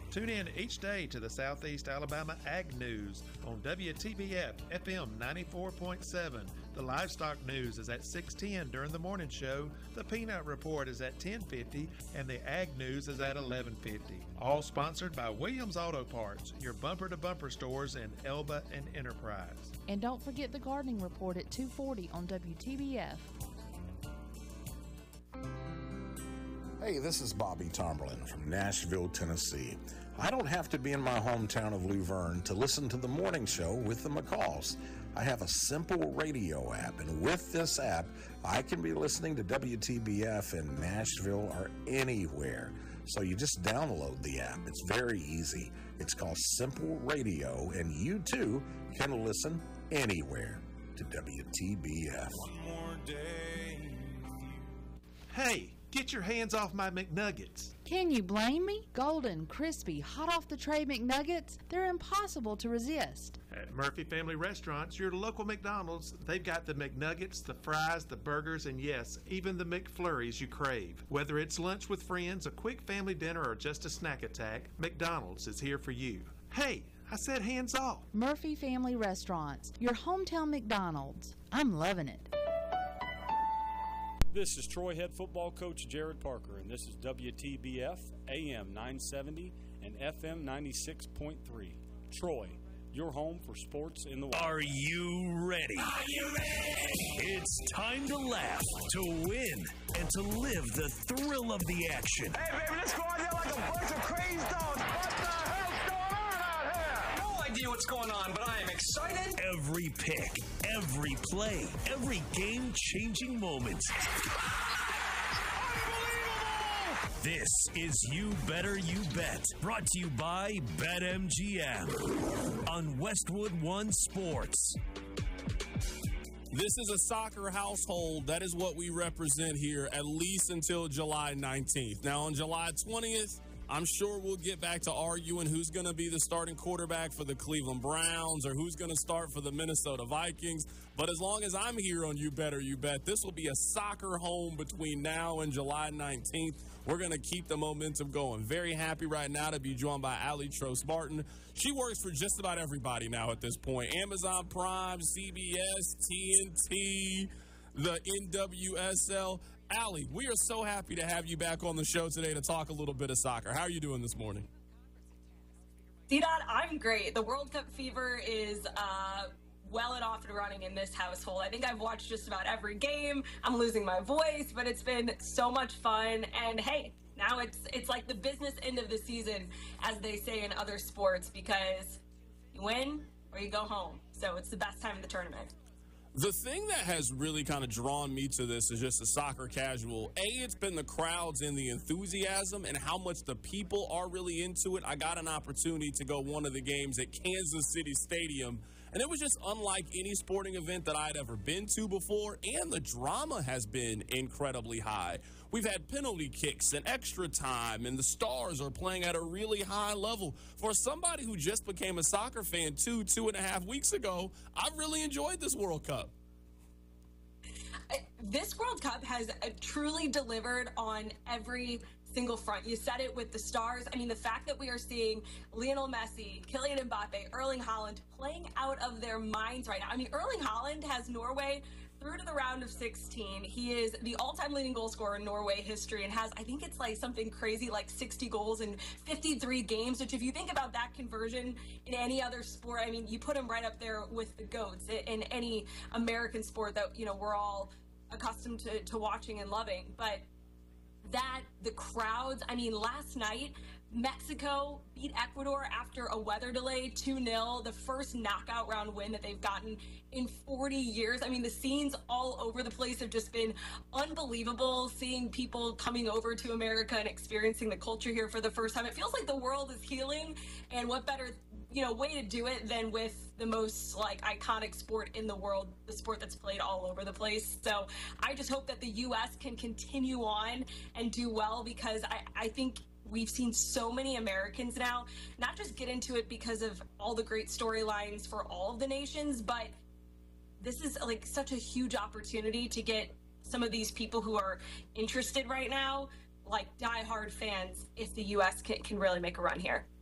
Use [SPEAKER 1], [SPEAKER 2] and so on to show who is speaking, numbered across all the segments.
[SPEAKER 1] Tune in each day to the Southeast Alabama Ag News on WTBF FM 94.7. The Livestock News is at 6:10 during the morning show. The Peanut Report is at 10:50, and the Ag News is at 11:50. All sponsored by Williams Auto Parts, your bumper-to-bumper stores in Elba and Enterprise.
[SPEAKER 2] And don't forget the Gardening Report at 2:40 on WTBF.
[SPEAKER 3] Hey, this is Bobby Tomberlin from Nashville, Tennessee. I don't have to be in my hometown of Luverne to listen to the morning show with the McCalls. I have a simple radio app, and with this app, I can be listening to WTBF in Nashville or anywhere. So you just download the app. It's very easy. It's called Simple Radio, and you too can listen anywhere to WTBF.
[SPEAKER 4] One more day.
[SPEAKER 1] Hey, get your hands off my McNuggets.
[SPEAKER 2] Can you blame me? Golden, crispy, hot off the tray McNuggets, they're impossible to resist.
[SPEAKER 1] At Murphy Family Restaurants, your local McDonald's, they've got the McNuggets, the fries, the burgers, and yes, even the McFlurries you crave. Whether it's lunch with friends, a quick family dinner, or just a snack attack, McDonald's is here for you. Hey, I said hands off.
[SPEAKER 2] Murphy Family Restaurants, your hometown McDonald's. I'm loving it.
[SPEAKER 5] This is Troy head football coach Jared Parker, and this is WTBF AM 970 and FM 96.3. Troy, your home for sports in the West.
[SPEAKER 6] Are you ready?
[SPEAKER 4] Are you ready?
[SPEAKER 6] It's time to laugh, to win, and to live the thrill of the action.
[SPEAKER 7] Hey, baby, let's go out there like a bunch of crazy dogs. What the hell's going on out here?
[SPEAKER 8] No idea what's going on, but I am excited.
[SPEAKER 6] Every pick, every play, every game-changing moment. This is You Better You Bet, brought to you by BetMGM on Westwood One Sports.
[SPEAKER 9] This is a soccer household. That is what we represent here, at least until July 19th. Now, on July 20th, I'm sure we'll get back to arguing who's going to be the starting quarterback for the Cleveland Browns or who's going to start for the Minnesota Vikings. But as long as I'm here on You Better You Bet, this will be a soccer home between now and July 19th. We're going to keep the momentum going. Very happy right now to be joined by Allie Trost-Martin. She works for just about everybody now at this point. Amazon Prime, CBS, TNT, the NWSL. Allie, we are so happy to have you back on the show today to talk a little bit of soccer. How are you doing this morning?
[SPEAKER 10] D-Dot, I'm great. The World Cup fever is well and off and running in this household. I think I've watched just about every game. I'm losing my voice, but it's been so much fun. And hey, now it's like the business end of the season, as they say in other sports, because you win or you go home. So it's the best time of the tournament.
[SPEAKER 9] The thing that has really kind of drawn me to this is just a soccer casual. It's been the crowds and the enthusiasm and how much the people are really into it. I got an opportunity to go one of the games at Kansas City Stadium, and it was just unlike any sporting event that I'd ever been to before, and the drama has been incredibly high. We've had penalty kicks and extra time, and the stars are playing at a really high level. For somebody who just became a soccer fan 2.5 weeks ago, I've really enjoyed this World Cup.
[SPEAKER 10] This World Cup has truly delivered on every single front. You said it with the stars. I mean, the fact that we are seeing Lionel Messi, Kylian Mbappe, Erling Haaland playing out of their minds right now. I mean, Erling Haaland has Norway through to the round of 16. He is the all-time leading goal scorer in Norway history and has, I think it's like something crazy like 60 goals in 53 games, which if you think about that conversion in any other sport, I mean, you put him right up there with the GOATs in any American sport that, you know, we're all accustomed to watching and loving. But that, the crowds, I mean, last night, Mexico beat Ecuador after a weather delay 2-0, the first knockout round win that they've gotten in 40 years. I mean, the scenes all over the place have just been unbelievable, seeing people coming over to America and experiencing the culture here for the first time. It feels like the world is healing, and what better, you know, way to do it than with the most like iconic sport in the world, the sport that's played all over the place. So I just hope that the U.S. can continue on and do well, because I think we've seen so many Americans now not just get into it because of all the great storylines for all of the nations, but this is like such a huge opportunity to get some of these people who are interested right now, like diehard fans, if the U.S. can really make a run here.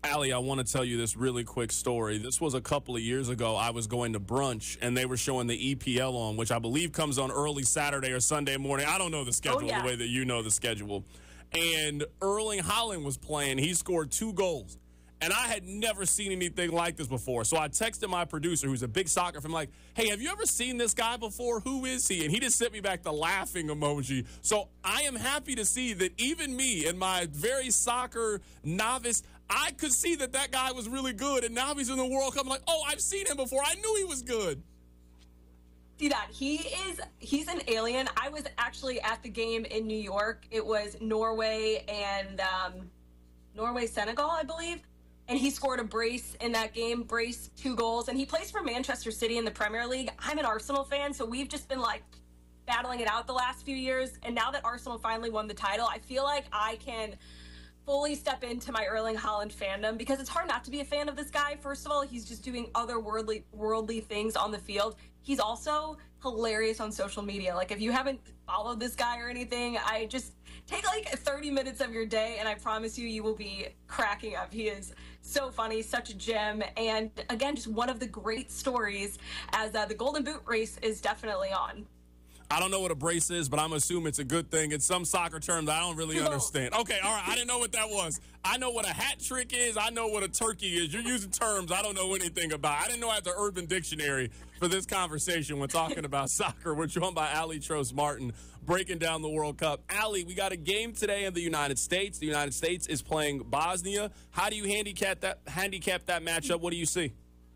[SPEAKER 9] Allie, I want to tell you this really quick story. This was a couple of years ago. I was going to brunch, and they were showing the EPL on, which I believe comes on early Saturday or Sunday morning. I don't know the schedule the way that you know the schedule. And Erling Haaland was playing. He scored 2 goals. And I had never seen anything like this before. So I texted my producer, who's a big soccer fan, like, hey, have you ever seen this guy before? Who is he? And he just sent me back the laughing emoji. So I am happy to see that even me and my very soccer novice, I could see that that guy was really good. And now he's in the World Cup. I'm like, oh, I've seen him before. I knew he was good.
[SPEAKER 10] See that? He's an alien. I was actually at the game in New York. It was Norway and Senegal, I believe. And he scored a brace in that game, 2 goals. And he plays for Manchester City in the Premier League. I'm an Arsenal fan, so we've just been, like, battling it out the last few years. And now that Arsenal finally won the title, I feel like I can fully step into my Erling Haaland fandom, because it's hard not to be a fan of this guy. First of all, he's just doing worldly things on the field. He's also hilarious on social media. Like, if you haven't followed this guy or anything, I just take like 30 minutes of your day, and I promise you, you will be cracking up. He is so funny, such a gem, and again, just one of the great stories, as the Golden Boot race is definitely on.
[SPEAKER 9] I don't know what a brace is, but I'm assuming it's a good thing. It's some soccer term that I don't really understand. Okay, all right, I didn't know what that was. I know what a hat trick is. I know what a turkey is. You're using terms I don't know anything about. I didn't know I had the Urban Dictionary for this conversation when talking about soccer. We're joined by Allie Trost Martin, breaking down the World Cup. Allie, we got a game today in the United States. The United States is playing Bosnia. How do you handicap that matchup? What do you see?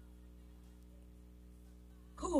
[SPEAKER 10] Ooh,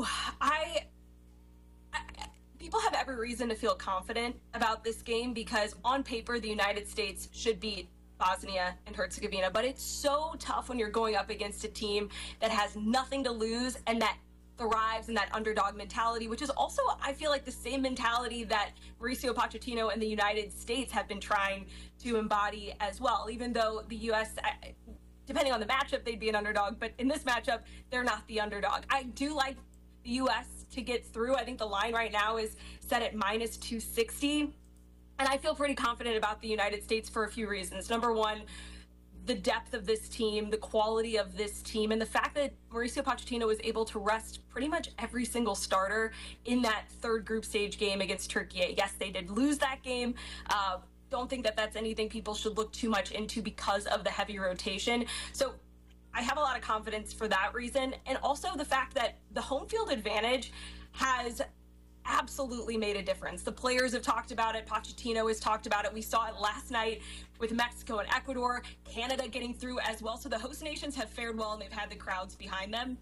[SPEAKER 10] people have every reason to feel confident about this game, because on paper, the United States should beat Bosnia and Herzegovina, but it's so tough when you're going up against a team that has nothing to lose and that thrives in that underdog mentality, which is also, I feel like, the same mentality that Mauricio Pochettino and the United States have been trying to embody as well, even though the U.S., depending on the matchup, they'd be an underdog, but in this matchup, they're not the underdog. I do like the U.S. to get through. I think the line right now is set at -260. And I feel pretty confident about the United States for a few reasons. Number one, the depth of this team, the quality of this team, and the fact that Mauricio Pochettino was able to rest pretty much every single starter in that third group stage game against Turkey. Yes, they did lose that game. Don't think that that's anything people should look too much into because of the heavy rotation. So I have a lot of confidence for that reason. And also the fact that the home field advantage has absolutely made a difference. The players have talked about it. Pochettino has talked about it. We saw it last night with Mexico and Ecuador, Canada getting through as well. So the host nations have fared well, and they've had the crowds behind them.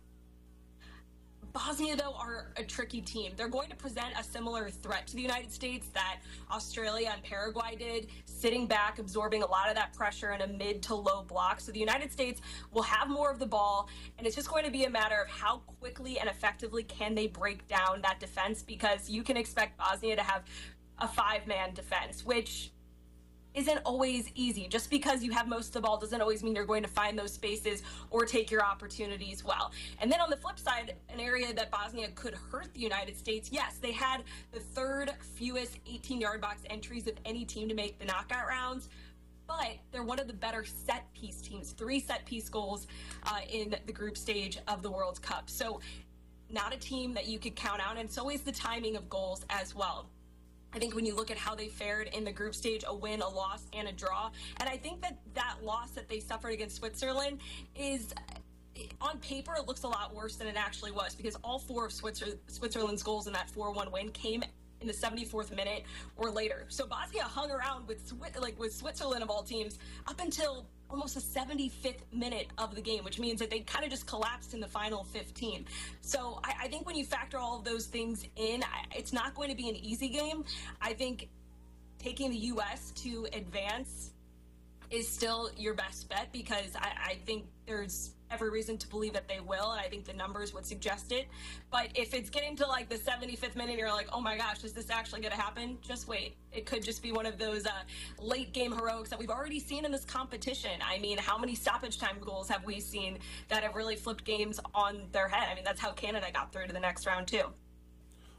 [SPEAKER 10] Bosnia, though, are a tricky team. They're going to present a similar threat to the United States that Australia and Paraguay did, sitting back, absorbing a lot of that pressure in a mid to low block. So the United States will have more of the ball, and it's just going to be a matter of how quickly and effectively can they break down that defense, because you can expect Bosnia to have a 5-man defense, which isn't always easy. Just because you have most of the ball doesn't always mean you're going to find those spaces or take your opportunities well. And then on the flip side, an area that Bosnia could hurt the United States, yes, they had the third fewest 18-yard box entries of any team to make the knockout rounds, but they're one of the better set-piece teams, 3 set-piece goals in the group stage of the World Cup. So not a team that you could count out, and it's always the timing of goals as well. I think when you look at how they fared in the group stage, a win, a loss, and a draw, and I think that loss that they suffered against Switzerland is, on paper, it looks a lot worse than it actually was, because all 4 of Switzerland's goals in that 4-1 win came in the 74th minute or later. So Bosnia hung around with Switzerland of all teams up until almost the 75th minute of the game, which means that they kind of just collapsed in the final 15. So I think when you factor all of those things in, it's not going to be an easy game. I think taking the U.S. to advance is still your best bet, because I think there's every reason to believe that they will, and I think the numbers would suggest it. But if it's getting to like the 75th minute and you're like, oh my gosh, is this actually going to happen? Just wait. It could just be one of those late game heroics that we've already seen in this competition. I mean, how many stoppage time goals have we seen that have really flipped games on their head? I mean, that's how Canada got through to the next round too.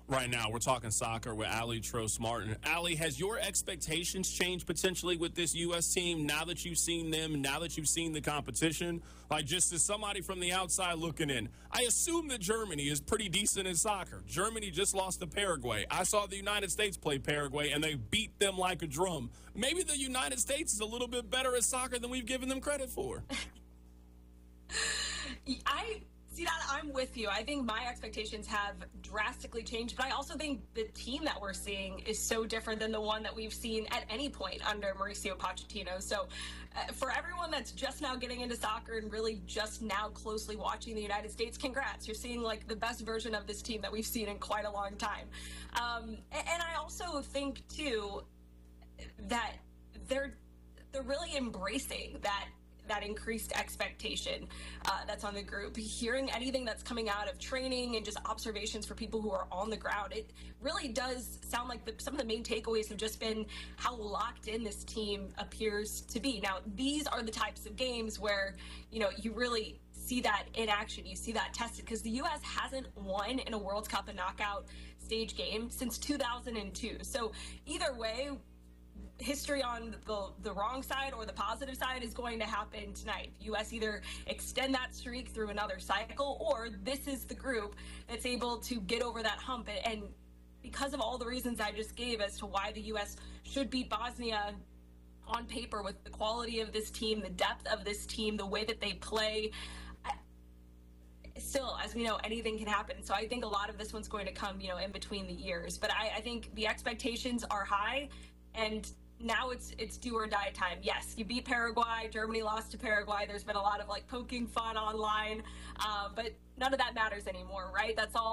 [SPEAKER 9] right now. We're talking soccer with Allie Trost-Martin. Allie, has your expectations changed potentially with this U.S. team now that you've seen them, now that you've seen the competition? Like, just as somebody from the outside looking in, I assume that Germany is pretty decent in soccer. Germany just lost to Paraguay. I saw the United States play Paraguay, and they beat them like a drum. Maybe the United States is a little bit better at soccer than we've given them credit for.
[SPEAKER 10] I'm with you. I think my expectations have drastically changed, but I also think the team that we're seeing is so different than the one that we've seen at any point under Mauricio Pochettino. So for everyone that's just now getting into soccer and really just now closely watching the United States, congrats. You're seeing like the best version of this team that we've seen in quite a long time. And I also think, too, that they're really embracing that increased expectation that's on the group. Hearing anything that's coming out of training and just observations for people who are on the ground, it really does sound like some of the main takeaways have just been how locked in this team appears to be. Now, these are the types of games where, you really see that in action. You see that tested because the U.S. hasn't won in a World Cup, a knockout stage game, since 2002. So either way, history on the wrong side or the positive side is going to happen tonight. U.S. either extend that streak through another cycle, or this is the group that's able to get over that hump. And because of all the reasons I just gave as to why the U.S. should beat Bosnia on paper, with the quality of this team, the depth of this team, the way that they play, still, as we know, anything can happen. So I think a lot of this one's going to come, in between the years. But I think the expectations are high, and now it's do or die time. Yes, you beat Paraguay. Germany lost to Paraguay. There's been a lot of poking fun online, but none of that matters anymore, right? That's all